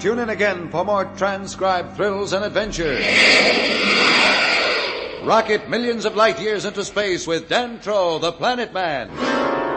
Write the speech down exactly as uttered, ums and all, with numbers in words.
tune in again for more transcribed thrills and adventures. Rocket millions of light years into space with Dan Troll, the Planet Man.